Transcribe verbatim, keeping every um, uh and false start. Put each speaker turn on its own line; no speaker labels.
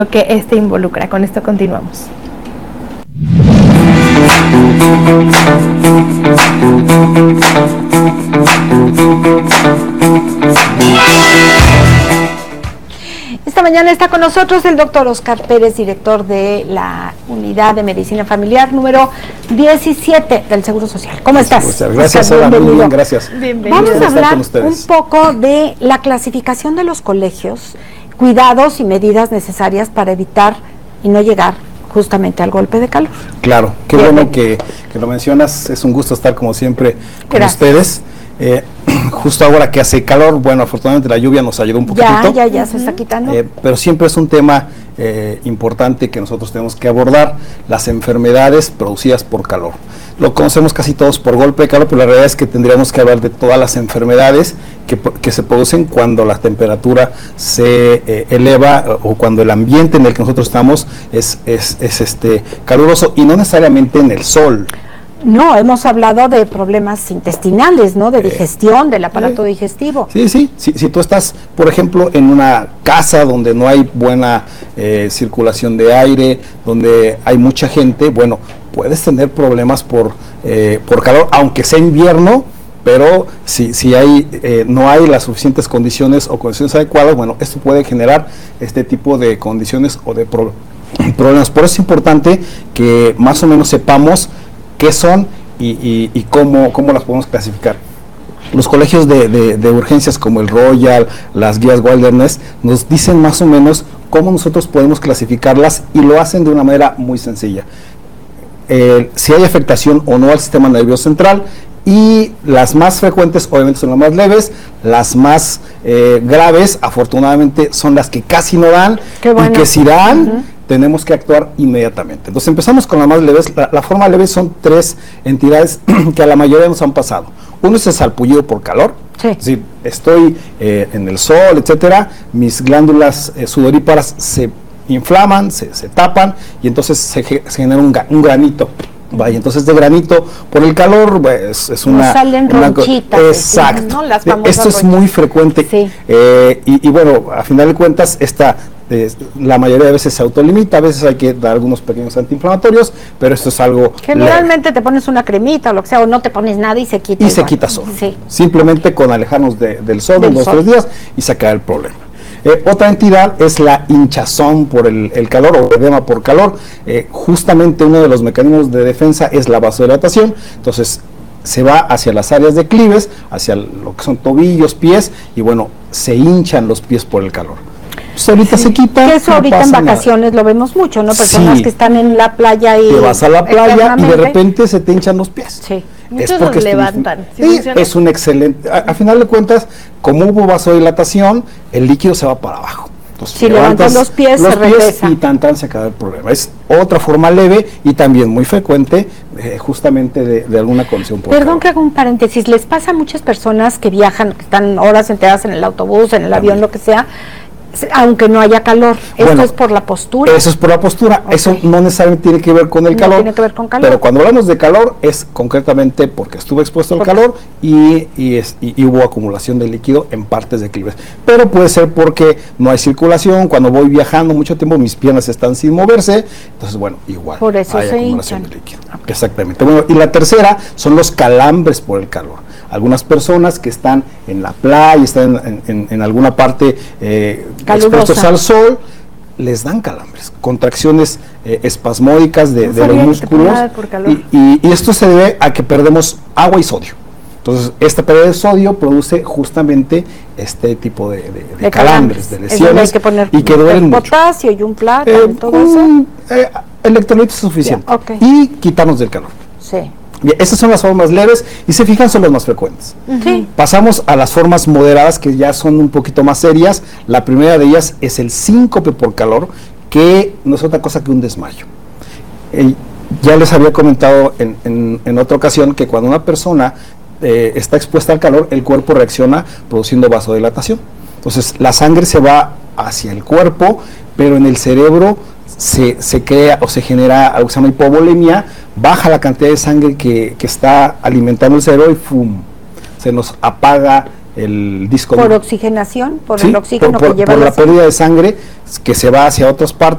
que este involucra. Con esto continuamos. Esta mañana está con nosotros el doctor Oscar Pérez, director de la Unidad de Medicina Familiar número diecisiete del Seguro Social. ¿Cómo estás?
Gracias, gracias Hola, muy bien, gracias.
Bienvenido. Vamos a hablar un poco de la clasificación de los colegios, cuidados y medidas necesarias para evitar y no llegar justamente al golpe de calor.
Claro, qué bien. bueno que, que lo mencionas, es un gusto estar como siempre con Gracias. ustedes. Eh, justo ahora que hace calor, bueno, afortunadamente la lluvia nos ayudó un poquito.
Ya, ya, ya se está quitando.
Eh, pero siempre es un tema eh, importante que nosotros tenemos que abordar, las enfermedades producidas por calor. Lo conocemos casi todos por golpe de calor, pero la realidad es que tendríamos que hablar de todas las enfermedades que, que se producen cuando la temperatura se eh, eleva o cuando el ambiente en el que nosotros estamos es, es, es este caluroso y no necesariamente en el sol.
No, hemos hablado de problemas intestinales, ¿no? De digestión, del aparato eh, digestivo.
Sí, sí, sí, si tú estás, por ejemplo, en una casa donde no hay buena eh, circulación de aire, donde hay mucha gente, bueno, puedes tener problemas por, eh, por calor, aunque sea invierno, pero si, si hay, eh, no hay las suficientes condiciones o condiciones adecuadas, bueno, esto puede generar este tipo de condiciones o de pro problemas. Por eso es importante que más o menos sepamos qué son y, y, y cómo, cómo las podemos clasificar. Los colegios de, de, de urgencias como el Royal, las guías Wilderness, nos dicen más o menos cómo nosotros podemos clasificarlas y lo hacen de una manera muy sencilla. Eh, si hay afectación o no al sistema nervioso central, y las más frecuentes obviamente son las más leves, las más eh, graves afortunadamente son las que casi no dan, bueno. y que si dan, uh-huh. tenemos que actuar inmediatamente. Entonces empezamos con las más leves. La, la forma leve son tres entidades que a la mayoría nos han pasado. Uno es el salpullido por calor, sí. es decir, estoy eh, en el sol, etcétera, mis glándulas eh, sudoríparas se inflaman, se, se tapan y entonces se, se genera un, un granito. Vaya, entonces de granito por el calor pues, es una...
Nos salen
una
ronchitas.
Exacto.
¿No? Las
Esto es
ronchitas.
muy frecuente.
Sí.
Eh, y, y bueno, a final de cuentas, esta, eh, la mayoría de veces se autolimita, a veces hay que dar algunos pequeños antiinflamatorios, pero esto es algo...
Generalmente
leve.
te pones una cremita o lo que sea, o no te pones nada y se quita.
Y
igual.
se quita solo.
Sí.
Simplemente con alejarnos de, del sol
del
unos
sol.
tres días y sacar el problema. Eh, otra entidad es la hinchazón por el, el calor o edema por calor. Eh, justamente uno de los mecanismos de defensa es la vasodilatación. Entonces se va hacia las áreas de clives, hacia lo que son tobillos, pies, y bueno, se hinchan los pies por el calor. Pues ahorita sí. se quita.
Que eso
no
ahorita en vacaciones
nada.
Lo vemos mucho, ¿no? Personas sí. que están en la playa y...
Te vas a la playa y de repente se te hinchan los pies.
Sí.
Muchos los levantan.
¿Sí es un excelente, a, a final de cuentas, como hubo vasodilatación, el líquido se va para abajo. Entonces,
si levantas los pies,
los
se
pies
regresa.
Y tan tan se acaba el problema. Es otra forma leve y también muy frecuente, eh, justamente de, de alguna condición. Por
Perdón
calor.
que haga un paréntesis, les pasa a muchas personas que viajan, que están horas enteras en el autobús, en el también. avión, lo que sea, aunque no haya calor. ¿Esto bueno, es por la postura?
Eso es por la postura. Okay. Eso no necesariamente tiene que ver con el
no
calor.
tiene que ver con calor.
Pero cuando hablamos de calor es concretamente porque estuve expuesto al porque calor y, y, es, y, y hubo acumulación de líquido en partes de clives. Pero puede ser porque no hay circulación, cuando voy viajando mucho tiempo mis piernas están sin moverse, entonces bueno, igual
por eso
hay
se
acumulación
hinchan.
de líquido. Okay. Exactamente. Bueno, y la tercera son los calambres por el calor. Algunas personas que están en la playa, están en, en, en alguna parte eh, expuestos al sol, les dan calambres, contracciones eh, espasmódicas de, no de los músculos y, y, y esto se debe a que perdemos agua y sodio. Entonces, esta pérdida de sodio produce justamente este tipo de, de, de, de calambres, calambres, de lesiones
hay que poner
y que duelen mucho.
Potasio y un plátano, eh, todo
un,
eso.
Eh, electrolitos suficiente
yeah, okay.
y quitarnos del calor.
Sí.
Bien, esas son las formas leves y se fijan son las más frecuentes.
Uh-huh.
Pasamos a las formas moderadas que ya son un poquito más serias. La primera de ellas es el síncope por calor, que no es otra cosa que un desmayo. Eh, ya les había comentado en, en, en otra ocasión que cuando una persona eh, está expuesta al calor, el cuerpo reacciona produciendo vasodilatación. Entonces la sangre se va hacia el cuerpo, pero en el cerebro se, se crea o se genera algo que se llama hipovolemia, baja la cantidad de sangre que, que está alimentando el cerebro y ¡fum! Se nos apaga el disco
por
duro.
oxigenación, por
Sí,
el oxígeno
por, por,
que lleva
por
la,
la pérdida de sangre que se va hacia otras partes.